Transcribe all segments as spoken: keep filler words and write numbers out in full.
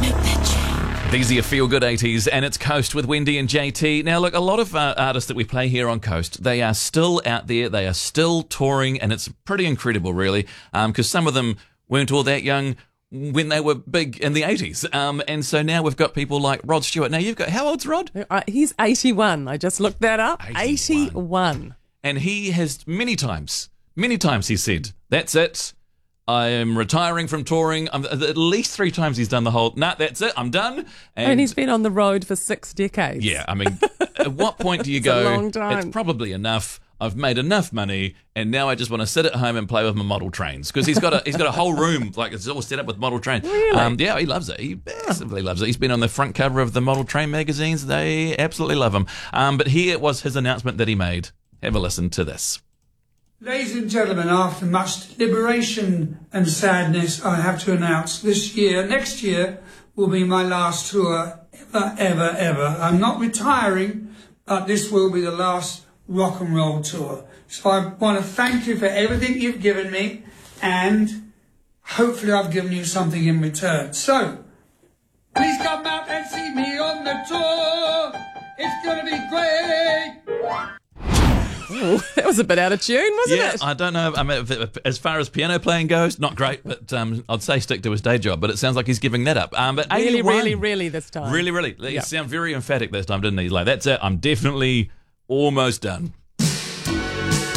Make that change. These are your feel-good eighties, and it's Coast with Wendy and J T. Now, look, a lot of uh, artists that we play here on Coast, they are still out there, they are still touring, and it's pretty incredible, really, because um, some of them weren't all that young when they were big in the eighties. Um, and so now we've got people like Rod Stewart. Now, you've got, how old's Rod? Uh, he's eighty-one. I just looked that up. eighty-one. eighty-one. And he has many times, many times he said, that's it. I am retiring from touring. I'm, at least three times he's done the whole, nah, that's it, I'm done. And, and he's been on the road for six decades. Yeah, I mean, at what point do you It's go, a long time. It's probably enough, I've made enough money, and now I just want to sit at home and play with my model trains? Because he's got a he's got a whole room, like it's all set up with model trains. Really? Um, yeah, he loves it. He massively loves it. He's been on the front cover of the model train magazines. They absolutely love him. Um, but here was his announcement that he made. Have a listen to this. Ladies and gentlemen, after much deliberation and sadness, I have to announce this year, next year, will be my last tour ever, ever, ever. I'm not retiring, but this will be the last rock and roll tour. So I want to thank you for everything you've given me, and hopefully I've given you something in return. So, please come out and see me on the tour. It's going to be great. Ooh, that was a bit out of tune, wasn't Yeah, it? I don't know. I mean, if- if- as far as piano playing goes, not great, but um, I'd say stick to his day job. But it sounds like he's giving that up. Um, but Really, eighty-one, really, really this time. Really, really. He Yep. sounded very emphatic this time, didn't he? Like, that's it. I'm definitely almost done.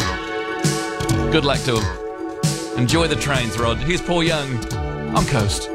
Good luck to him. Enjoy the trains, Rod. Here's Paul Young on Coast.